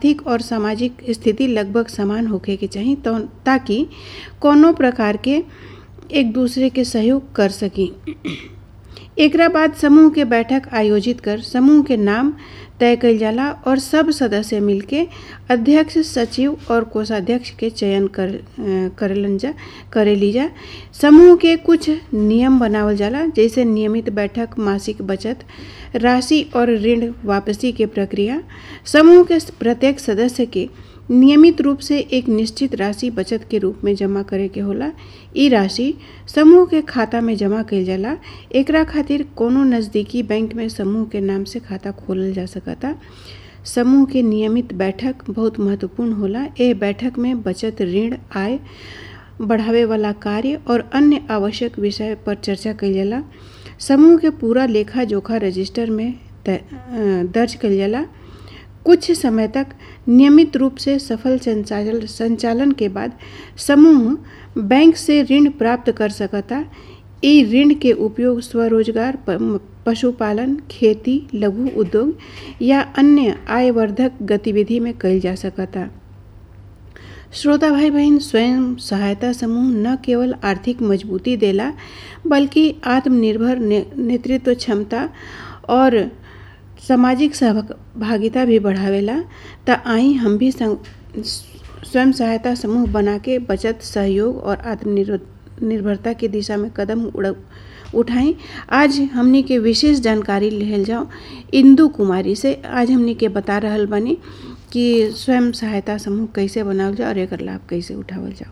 आर्थिक और सामाजिक स्थिति लगभग समान होखे के चाही, तो ताकि कोनो प्रकार के एक दूसरे के सहयोग कर सकी। एकरा बाद समूह के बैठक आयोजित कर समूह के नाम तय कइल जाला और सब सदस्य मिलके अध्यक्ष, सचिव और कोषाध्यक्ष के चयन करेली जा। समूह के कुछ नियम बनावल जाला, जैसे नियमित बैठक, मासिक बचत राशि और ऋण वापसी के प्रक्रिया। समूह के प्रत्येक सदस्य के नियमित रूप से एक निश्चित राशि बचत के रूप में जमा करे के होला। ई राशि समूह के खाता में जमा कइल जाला। एकरा खातिर कोनो नज़दीकी बैंक में समूह के नाम से खाता खोलल जा सकता। समूह के नियमित बैठक बहुत महत्वपूर्ण होला। ए बैठक में बचत, ऋण, आय बढ़ावे वाला कार्य और अन्य आवश्यक विषय पर चर्चा कइल जाला। समूह के पूरा लेखा जोखा रजिस्टर में दर्ज कइल जाला। कुछ समय तक नियमित रूप से सफल संचालन के बाद समूह बैंक से ऋण प्राप्त कर सकता। ई ऋण के उपयोग स्वरोजगार, पशुपालन, खेती, लघु उद्योग या अन्य आयवर्धक गतिविधि में कइल जा सकता। श्रोता भाई बहन, स्वयं सहायता समूह न केवल आर्थिक मजबूती देला, बल्कि आत्मनिर्भर नेतृत्व क्षमता और सामाजिक सहभागिता भी बढ़ावेला। त आई हम भी स्वयं सहायता समूह बना के बचत, सहयोग और आत्मनिर्भरता की दिशा में कदम उठाएं। आज हमनी के विशेष जानकारी लेहल जाओ इंदु कुमारी से। आज हमनी के बता रहल बनी कि स्वयं सहायता समूह कैसे बनावल जाओ और एकर लाभ कैसे उठावल जाओ।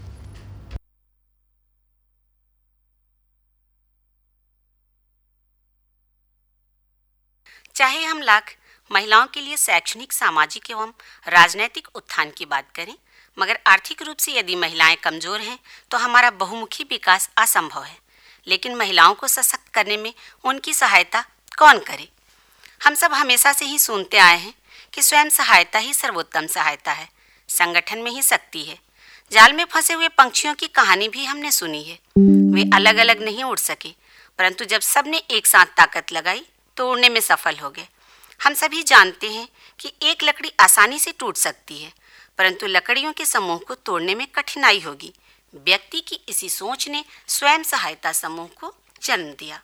चाहे हम लाख महिलाओं के लिए शैक्षणिक, सामाजिक एवं राजनैतिक उत्थान की बात करें, मगर आर्थिक रूप से यदि महिलाएं कमजोर हैं तो हमारा बहुमुखी विकास असंभव है। लेकिन महिलाओं को सशक्त करने में उनकी सहायता कौन करे? हम सब हमेशा से ही सुनते आए हैं कि स्वयं सहायता ही सर्वोत्तम सहायता है, संगठन में ही शक्ति है। जाल में फंसे हुए पंछियों की कहानी भी हमने सुनी है। वे अलग अलग नहीं उड़ सके, परंतु जब सबने एक साथ ताकत लगाई तो उड़ने में सफल हो गए। हम सभी जानते हैं कि एक लकड़ी आसानी से टूट सकती है, परंतु लकड़ियों के समूह को तोड़ने में कठिनाई होगी। व्यक्ति की इसी सोच ने स्वयं सहायता समूह को जन्म दिया।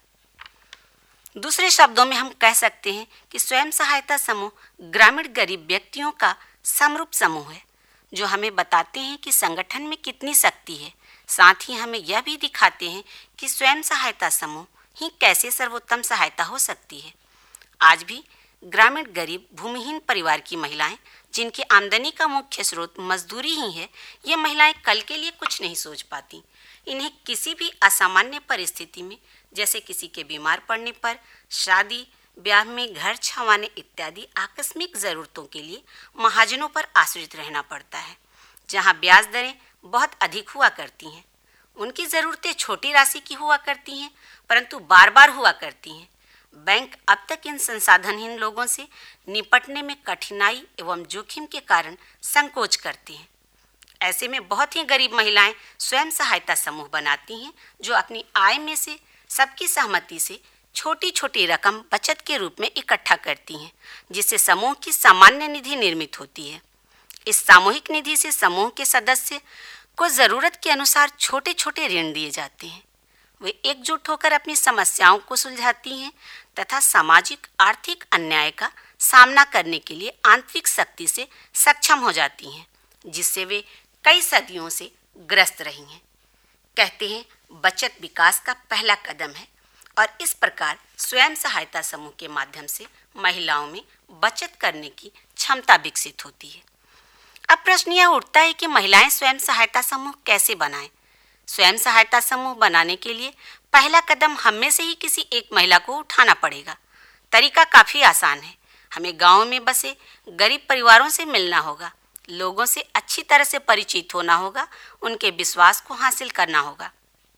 दूसरे शब्दों में हम कह सकते हैं कि स्वयं सहायता समूह ग्रामीण गरीब व्यक्तियों का समरूप समूह है, जो हमें बताते हैं कि संगठन में कितनी शक्ति है। साथ ही हमें यह भी दिखाते हैं कि स्वयं सहायता समूह ही कैसे सर्वोत्तम सहायता हो सकती है। आज भी ग्रामीण गरीब भूमिहीन परिवार की महिलाएं, जिनकी आमदनी का मुख्य स्रोत मजदूरी ही है, ये महिलाएं कल के लिए कुछ नहीं सोच पाती। इन्हें किसी भी असामान्य परिस्थिति में, जैसे किसी के बीमार पड़ने पर, शादी ब्याह में घर छंवाने इत्यादि आकस्मिक जरूरतों के लिए महाजनों पर आश्रित रहना पड़ता है, जहां ब्याज दरें बहुत अधिक हुआ करती हैं। उनकी ज़रूरतें छोटी राशि की हुआ करती हैं, परंतु बार बार हुआ करती हैं। बैंक अब तक इन संसाधनहीन लोगों से निपटने में कठिनाई एवं जोखिम के कारण संकोच करते हैं। ऐसे में बहुत ही गरीब महिलाएं स्वयं सहायता समूह बनाती हैं, जो अपनी आय में से सबकी सहमति से छोटी छोटी रकम बचत के रूप में इकट्ठा करती हैं, जिससे समूह की सामान्य निधि निर्मित होती है। इस सामूहिक निधि से समूह के सदस्य को ज़रूरत के अनुसार छोटे छोटे ऋण दिए जाते हैं। वे एकजुट होकर अपनी समस्याओं को सुलझाती हैं तथा सामाजिक आर्थिक अन्याय का सामना करने के लिए आंतरिक शक्ति से सक्षम हो जाती हैं, जिससे वे कई सदियों से ग्रस्त रही हैं। कहते हैं बचत विकास का पहला कदम है, और इस प्रकार स्वयं सहायता समूह के माध्यम से महिलाओं में बचत करने की क्षमता विकसित होती है। अब प्रश्न यह उठता है कि महिलाएं स्वयं सहायता समूह कैसे बनाएं? स्वयं सहायता समूह बनाने के लिए पहला कदम हम में से ही किसी एक महिला को उठाना पड़ेगा। तरीका काफ़ी आसान है। हमें गाँव में बसे गरीब परिवारों से मिलना होगा, लोगों से अच्छी तरह से परिचित होना होगा, उनके विश्वास को हासिल करना होगा,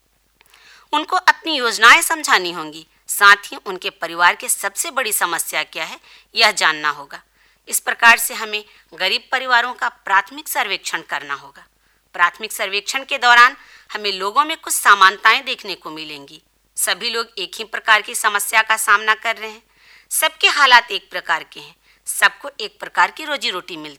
उनको अपनी योजनाएं समझानी होंगी। साथ ही उनके परिवार की सबसे बड़ी समस्या क्या है यह जानना होगा। इस प्रकार से हमें गरीब परिवारों का प्राथमिक सर्वेक्षण करना होगा। प्राथमिक सर्वेक्षण के दौरान हमें लोगों में कुछ समानताएं देखने को मिलेंगी। सभी लोग एक ही प्रकार की समस्या का सामना कर रहे हैं, सबके हालात एक प्रकार के हैं, सबको एक प्रकार की रोजी रोटी मिलती